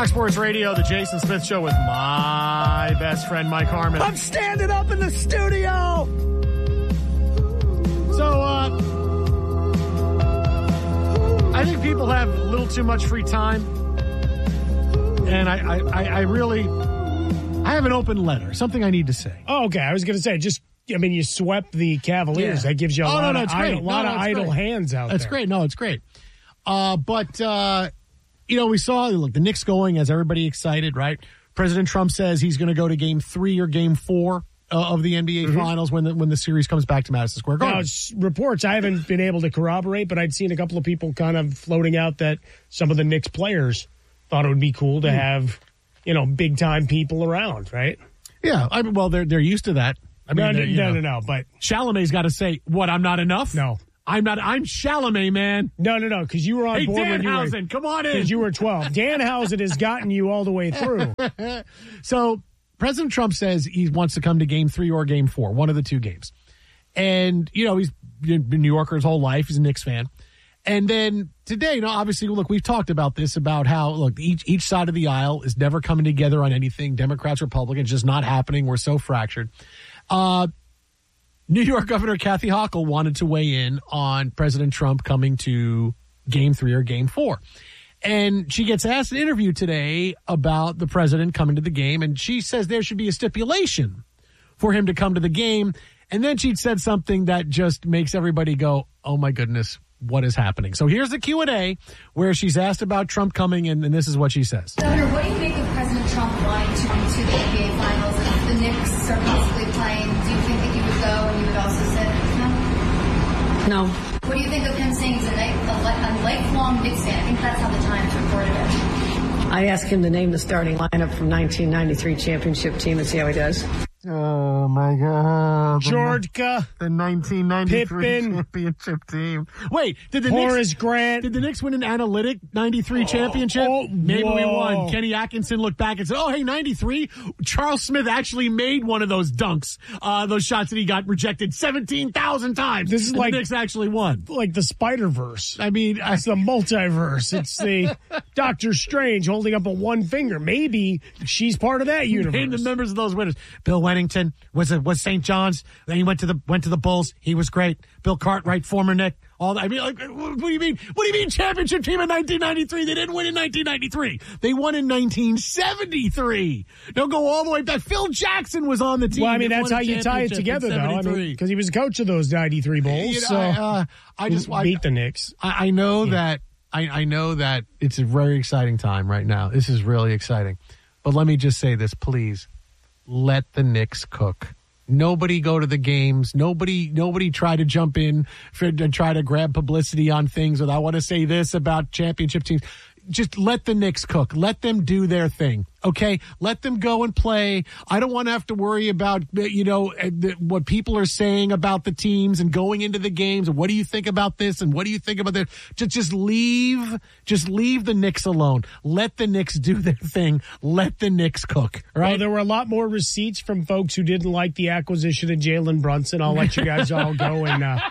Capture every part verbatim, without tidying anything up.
Fox Sports Radio, the Jason Smith Show with my best friend, Mike Harmon. I'm standing up in the studio. So, uh, I think people have a little too much free time. And I, I, I really, I have an open letter, something I need to say. Oh, okay. I was going to say, just, I mean, you swept the Cavaliers. Yeah. That gives you a oh, lot, no, no, of, idle, no, lot no, of idle great. hands out That's there. That's great. No, it's great. Uh, but, uh, you know, we saw, look, the Knicks going, as everybody excited, right? President Trump says he's going to go to game three or game four uh, of the N B A mm-hmm. Finals when the, when the series comes back to Madison Square Garden. Now, it's reports I haven't been able to corroborate, but I'd seen a couple of people kind of floating out that some of the Knicks players thought it would be cool to mm. have, you know, big-time people around, right? Yeah, I mean, well, they're they're used to that. I mean, no, no, no, no, no, but Chalamet's got to say, what, I'm not enough? No. I'm not. I'm Chalamet, man. No, no, no, because you were on hey, board when you were. Danhausen, come on in. Because you were twelve. Danhausen has gotten you all the way through. So President Trump says he wants to come to game three or game four, one of the two games. And, you know, he's been a New Yorker his whole life. He's a Knicks fan. And then today, you know, obviously, look, we've talked about this, about how, look, each each side of the aisle is never coming together on anything. Democrats, Republicans, just not happening. We're so fractured. Uh, New York Governor Kathy Hochul wanted to weigh in on President Trump coming to game three or game four. And she gets asked an interview today about the president coming to the game, and she says there should be a stipulation for him to come to the game. And then she said something that just makes everybody go, oh, my goodness, what is happening? So here's the Q and A where she's asked about Trump coming, and, and this is what she says. Governor, what do you make of President Trump wanting to come to the N B A Finals? If the Knicks are possibly playing, do you think that you would go and you would also say no? No. What do you think of him saying he's a, night, a, a lifelong Knicks fan? I think that's how the Times reported it. I asked him to name the starting lineup from nineteen ninety-three championship team and see how he does. Oh, my God. Georgia. The nineteen ninety-three Pippen. championship team. Wait, did the Horace Knicks, Grant. Did the Knicks win an analytic ninety-three oh, championship? Oh, Maybe whoa. we won. Kenny Atkinson looked back and said, oh, hey, ninety-three. Charles Smith actually made one of those dunks, uh, those shots that he got rejected seventeen thousand times. This is and like the Knicks actually won. Like the Spider-Verse. I mean, it's the multiverse. It's the Doctor Strange holding up a one finger. Maybe she's part of that universe. Name the members of those winners. Bill Wennington was a, was Saint John's. Then he went to the went to the Bulls. He was great. Bill Cartwright, former Knick. All that. I mean, like, what do you mean? What do you mean championship team in nineteen ninety-three? They didn't win in nineteen ninety-three. They won in nineteen seventy-three. Don't go all the way back. Phil Jackson was on the team. Well, I mean, that's how you tie it together, though. I mean, because he was a coach of those ninety-three Bulls. You know, so uh, I just beat the Knicks. I, I know yeah. that. I, I know that it's a very exciting time right now. This is really exciting. But let me just say this, please. Let the Knicks cook. Nobody go to the games. Nobody, nobody try to jump in for, and try to grab publicity on things. Or I want to say this about championship teams. Just let the Knicks cook. Let them do their thing. Okay, let them go and play. I don't want to have to worry about, you know, what people are saying about the teams and going into the games. And what do you think about this? And what do you think about that? Just, just leave, just leave the Knicks alone. Let the Knicks do their thing. Let the Knicks cook. Right? Well, there were a lot more receipts from folks who didn't like the acquisition of Jalen Brunson. I'll let you guys all go and uh,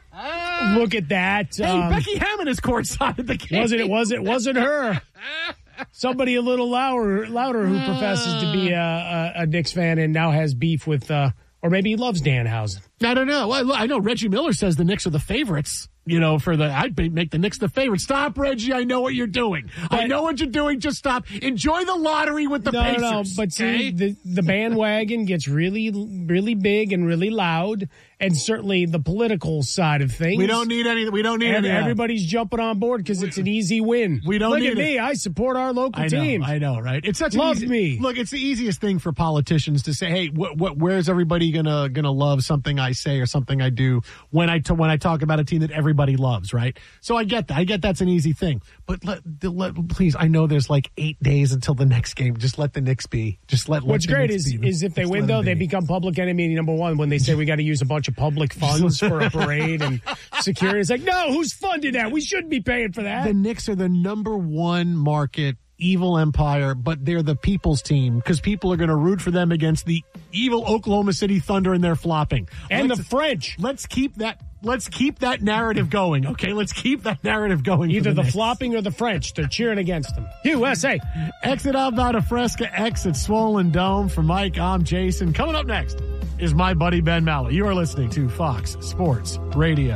look at that. Hey, um, Becky Hammond is courtside at the game. Wasn't it? Was it? Wasn't her? Somebody a little louder, louder who professes to be a, a, a Knicks fan and now has beef with, uh, or maybe he loves Danhausen. I don't know. Well, I know Reggie Miller says the Knicks are the favorites. You know, for the, I'd make the Knicks the favorite. Stop, Reggie. I know what you're doing. But, I know what you're doing. Just stop. Enjoy the lottery with the no, Pacers. No, but okay? see, the, the bandwagon gets really, really big and really loud. And certainly the political side of things. We don't need any. We don't need any. Everybody's jumping on board because it's an easy win. We don't Look need at it. me. I support our local I know, team. I know, right? It's such love an easy, me. Look, it's the easiest thing for politicians to say, "Hey, what, what, where's everybody gonna gonna love something I say or something I do when I t- when I talk about a team that everybody loves?" Right? So I get that. I get that's an easy thing. But let, let please, I know there's like eight days until the next game. Just let the Knicks be. Just let. What's let great Knicks is be. is if they Just win though, they become public enemy number one when they say we got to use a bunch of public funds for a parade and security. It's like, no, who's funding that? We shouldn't be paying for that. The Knicks are the number one market evil empire, but they're the people's team because people are going to root for them against the evil Oklahoma City Thunder and they're flopping. And let's, the French. Let's keep that. let's keep that narrative going, okay? Let's keep that narrative going. Either the, the Knicks. flopping or the French. They're cheering against them. U S A. Exit outbound of Fresca X at Swollen Dome. For Mike, I'm Jason. Coming up next is my buddy Ben Malloy. You are listening to Fox Sports Radio.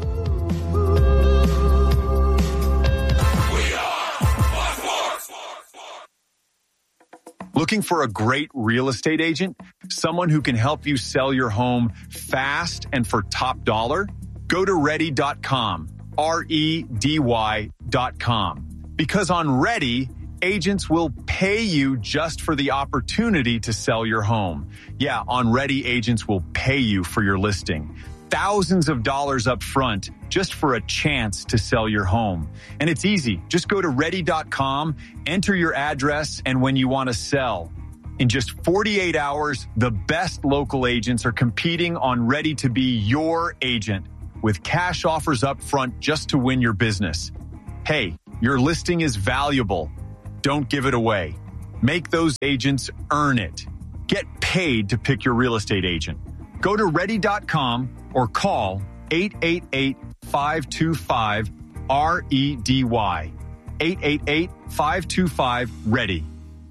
Looking for a great real estate agent? Someone who can help you sell your home fast and for top dollar? Go to ready dot com, R E D Y dot com. Because on Ready, agents will pay you just for the opportunity to sell your home. Yeah, on Ready, agents will pay you for your listing. Thousands of dollars up front just for a chance to sell your home. And it's easy. Just go to ready dot com, enter your address, and when you want to sell. In just forty-eight hours, the best local agents are competing on Ready to be your agent with cash offers up front just to win your business. Hey, your listing is valuable. Don't give it away. Make those agents earn it. Get paid to pick your real estate agent. Go to ready dot com or call eight eight eight, five two five, R E D Y. eight eight eight, five two five, READY.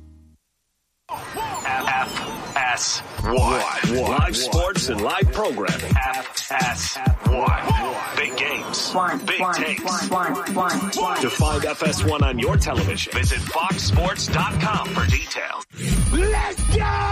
F S one. Live sports and live programming. F S one. Big games. One, big one, takes. one, one, one, one. To find F S one on your television, visit fox sports dot com for details. Let's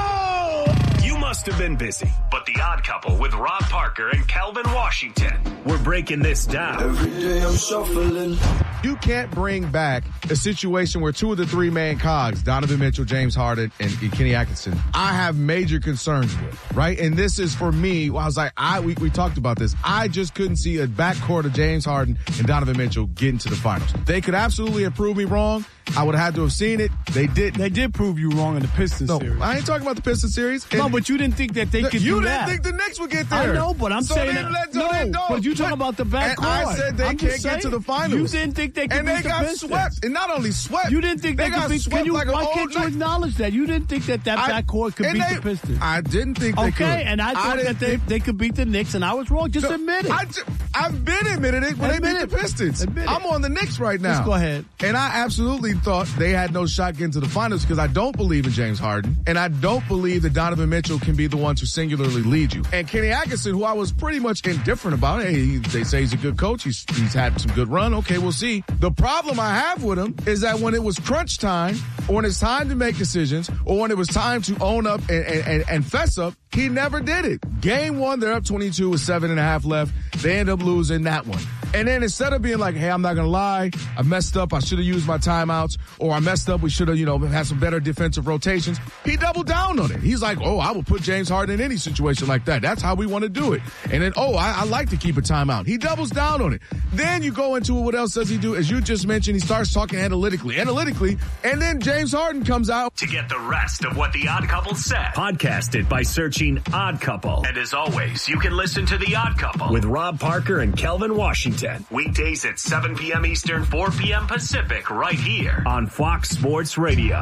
go! You must have been busy, but The Odd Couple with Rob Parker and Kelvin Washington. We're breaking this down. Every day I'm shuffling. You can't bring back a situation where two of the three main cogs, Donovan Mitchell, James Harden, and, and Kenny Atkinson, I have major concerns with, right? And this is for me, I was like, I we, we talked about this. I just couldn't see a backcourt of James Harden and Donovan Mitchell getting to the finals. They could absolutely have proved me wrong. I would have had to have seen it. They didn't. They did prove you wrong in the Pistons no, series. I ain't talking about the Pistons series. No, And but you didn't think that they the, could you do didn't that. think the Knicks would get there. I know, but I'm so saying then, that, so no, then, no. but you talking about the backcourt. And I said they I'm can't just get to saying, the finals. You didn't think they could and beat they the got Pistons. swept. And not only swept. You didn't think they, they could got beat. swept Can you, like an why old can't you night. acknowledge that? You didn't think that that I, backcourt could beat they, the Pistons. I didn't think they okay, could. Okay, and I thought I that they, think, they could beat the Knicks, and I was wrong. Just so, admit it. I, I've been admitted it when admit they beat it. the Pistons. Admit it. I'm on the Knicks right now. Just go ahead. And I absolutely thought they had no shot getting to the finals because I don't believe in James Harden, and I don't believe that Donovan Mitchell can be the one to singularly lead you. And Kenny Atkinson, who I was pretty much indifferent about, hey, he, they say he's a good coach. He's, he's had some good run. Okay, we'll see. The problem I have with him is that when it was crunch time, or when it's time to make decisions, or when it was time to own up and, and, and fess up, he never did it. Game one, they're up twenty-two with seven and a half left. They end up losing that one. And then instead of being like, hey, I'm not going to lie, I messed up, I should have used my timeouts, or I messed up, we should have, you know, had some better defensive rotations, he doubled down on it. He's like, oh, I will put James Harden in any situation like that. That's how we want to do it. And then, oh, I, I like to keep a timeout. He doubles down on it. Then you go into it, what else does he do? As you just mentioned, he starts talking analytically, analytically, and then James Harden comes out. To get the rest of what The Odd Couple said, podcast it by searching Odd Couple. And as always, you can listen to The Odd Couple with Rob Parker and Kelvin Washington. Weekdays at seven p.m. Eastern, four p.m. Pacific, right here on Fox Sports Radio.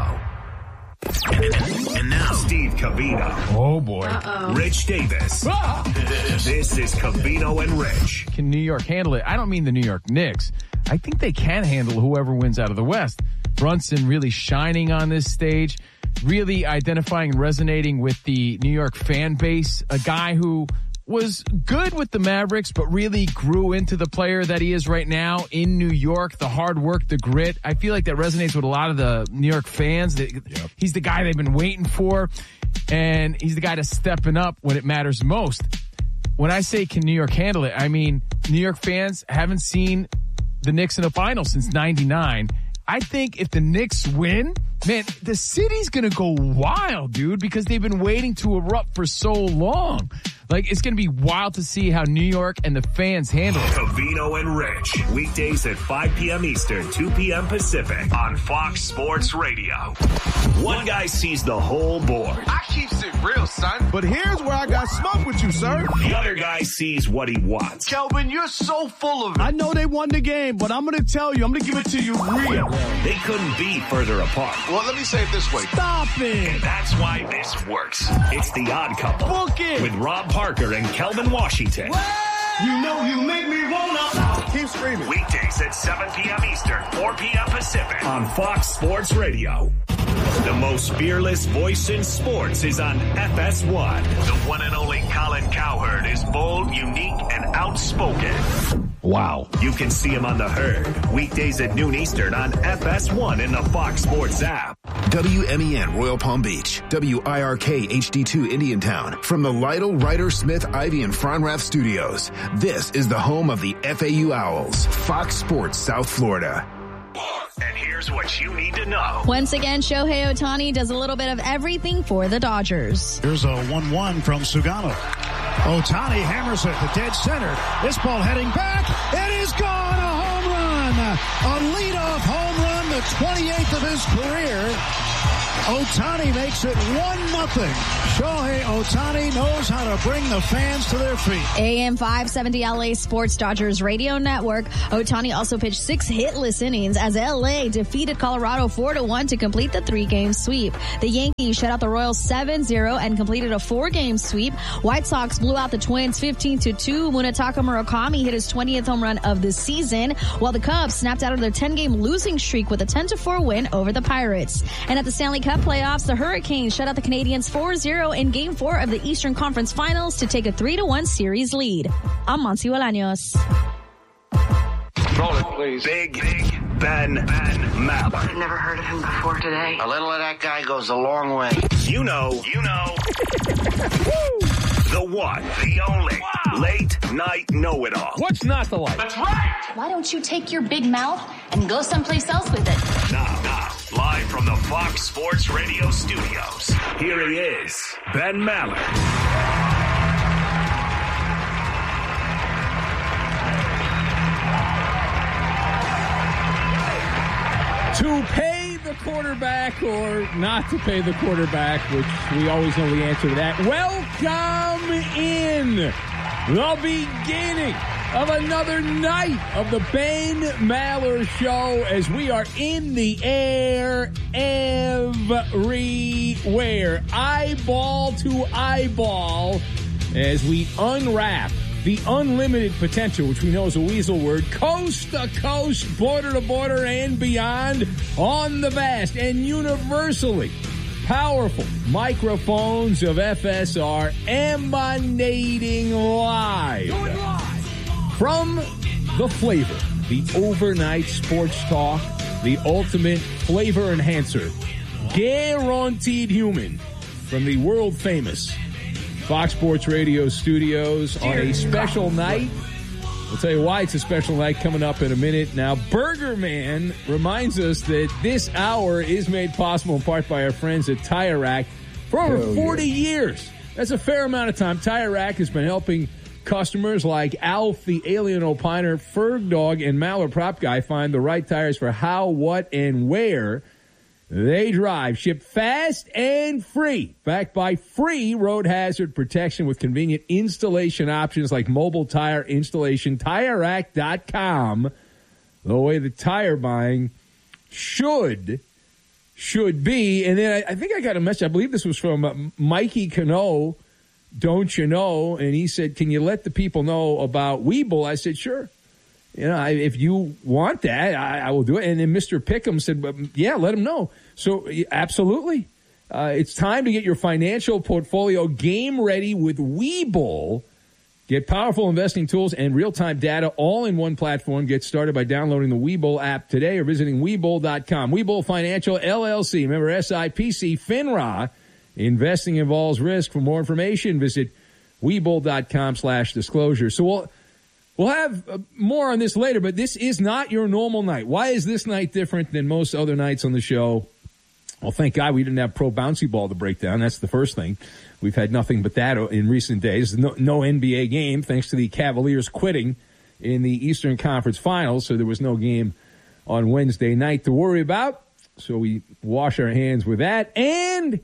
And now, Steve Covino. Oh, boy. Uh-oh. Rich Davis. Ah! This is Covino and Rich. Can New York handle it? I don't mean the New York Knicks. I think they can handle whoever wins out of the West. Brunson really shining on this stage, really identifying and resonating with the New York fan base. A guy who was good with the Mavericks, but really grew into the player that he is right now in New York. The hard work, the grit. I feel like that resonates with a lot of the New York fans. Yep. He's the guy they've been waiting for, and he's the guy that's stepping up when it matters most. When I say can New York handle it, I mean New York fans haven't seen the Knicks in the finals since ninety-nine. I think if the Knicks win, man, the city's going to go wild, dude, because they've been waiting to erupt for so long. Like, it's going to be wild to see how New York and the fans handle it. Covino and Rich. Weekdays at five p.m. Eastern, two p.m. Pacific on Fox Sports Radio. One guy sees the whole board. I keep it real, son. But here's where I got smoked with you, sir. The other guy sees what he wants. Kelvin, you're so full of it. I know they won the game, but I'm going to tell you, I'm going to give it to you real. They couldn't be further apart. Well, let me say it this way. Stop it. And that's why this works. It's The Odd Couple. Book it. With Rob Parker and Kelvin Washington. Well, You know you make me wanna. Keep screaming. Weekdays at seven p.m. Eastern, four p.m. Pacific on Fox Sports Radio. The most fearless voice in sports is on F S one. The one and only Colin Cowherd is bold, unique, and outspoken. Wow. You can see him on The Herd, weekdays at noon Eastern on F S one in the Fox Sports app. W M E N Royal Palm Beach, W I R K H D two Indiantown. From the Lytle, Ryder, Smith, Ivy, and Fronrath studios, this is the home of the F A U Owls, Fox Sports South Florida. And here's what you need to know. Once again, Shohei Ohtani does a little bit of everything for the Dodgers. Here's a one one from Sugano. Ohtani hammers it to dead center. This ball heading back. It is gone. A home run. A leadoff home run, the twenty-eighth of his career. Ohtani makes it one nothing. Shohei Ohtani knows how to bring the fans to their feet. A M five seventy L A Sports Dodgers Radio Network. Ohtani also pitched six hitless innings as L A defeated Colorado four to one to complete the three-game sweep. The Yankees shut out the Royals seven zero and completed a four-game sweep. White Sox blew out the Twins fifteen to two. Munetaka Murakami hit his twentieth home run of the season, while the Cubs snapped out of their ten-game losing streak with a ten to four win over the Pirates. And at the Stanley Cup playoffs, the Hurricanes shut out the Canadiens four zero in Game four of the Eastern Conference Finals to take a three to one series lead. I'm Monty Bolaños. Roll it, please. Big, big Ben, Ben Maller. I've never heard of him before today. A little of that guy goes a long way. You know, you know. The one, the only, wow. Late night know-it-all. What's not to like? That's right. Why don't you take your big mouth and go someplace else with it? Now, now, live from the Fox Sports Radio studios, here he is, Ben Maller. To pay the quarterback or not to pay the quarterback, which we always know the answer to that. Welcome in the beginning of another night of the Ben Maller Show as we are in the air everywhere. Eyeball to eyeball as we unwrap the unlimited potential, which we know is a weasel word, coast to coast, border to border, and beyond on the vast and universally powerful microphones of F S R emanating live from the flavor, the overnight sports talk, the ultimate flavor enhancer, guaranteed human from the world famous Fox Sports Radio studios on a special night. We'll tell you why it's a special night coming up in a minute. Now, Burger Man reminds us that this hour is made possible in part by our friends at Tire Rack for over Hell forty yeah. years. That's a fair amount of time. Tire Rack has been helping customers like Alf, the Alien Opiner, Ferg Dog, and Maller Prop Guy find the right tires for how, what, and where they drive. Shipped fast and free. Backed by free road hazard protection with convenient installation options like mobile tire installation. Tire Rack dot com. The way the tire buying should, should be. And then I, I think I got a message. I believe this was from uh, Mikey Cano, don't you know? And he said, can you let the people know about Weeble? I said, sure. You know, I, if you want that, I, I will do it. And then Mister Pickham said, yeah, let him know. So, absolutely. Uh, it's time to get your financial portfolio game ready with Weeble. Get powerful investing tools and real-time data all in one platform. Get started by downloading the Weeble app today or visiting Weeble dot com. Weeble Financial, L L C. Remember, S I P C, FINRA. Investing involves risk. For more information, visit Weeble dot com slash disclosure. So, we'll... We'll have uh, more on this later, but this is not your normal night. Why is this night different than most other nights on the show? Well, thank God we didn't have pro bouncy ball to break down. That's the first thing. We've had nothing but that in recent days. No, no N B A game thanks to the Cavaliers quitting in the Eastern Conference Finals, so there was no game on Wednesday night to worry about. So we wash our hands with that. And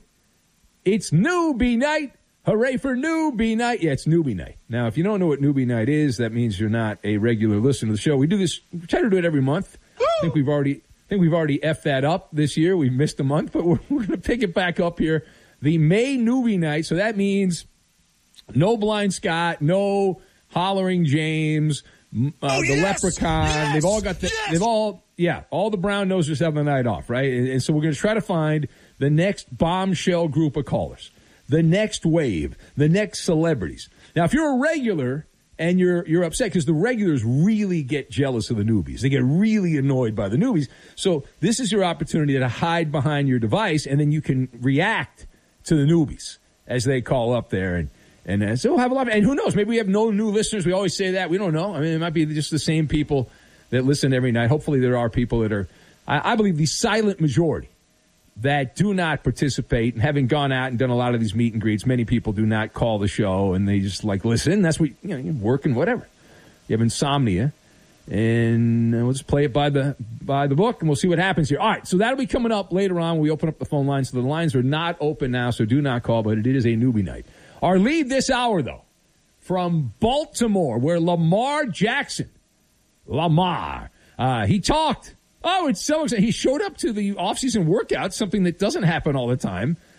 it's newbie night. Hooray for newbie night. Yeah, it's newbie night. Now, if you don't know what newbie night is, that means you're not a regular listener to the show. We do this, we try to do it every month. Woo! I think we've already, I think we've already effed that up this year. We've missed a month, but we're, we're going to pick it back up here. The May newbie night. So that means no Blind Scott, no Hollering James, uh, oh, the yes! Leprechaun. Yes! They've all got the, yes! they've all, yeah, all the brown nosers have the night off, right? And, and so we're going to try to find the next bombshell group of callers, the next wave, the next celebrities. Now, if you're a regular and you're you're upset because the regulars really get jealous of the newbies, they get really annoyed by the newbies. So this is your opportunity to hide behind your device, and then you can react to the newbies as they call up there, and and uh, so we'll have a lot. Of, and who knows? Maybe we have no new listeners. We always say that. We don't know. I mean, it might be just the same people that listen every night. Hopefully, there are people that are. I, I believe the silent majority that do not participate, and having gone out and done a lot of these meet and greets, many people do not call the show, and they just like listen. That's what, you know, you're working, whatever. You have insomnia, and we'll just play it by the by the book, and we'll see what happens here. All right, so that'll be coming up later on when we open up the phone lines. So the lines are not open now, so do not call, but it is a newbie night. Our lead this hour, though, from Baltimore, where Lamar Jackson, Lamar, uh, he talked. Oh, it's so exciting. He showed up to the off-season workout, something that doesn't happen all the time.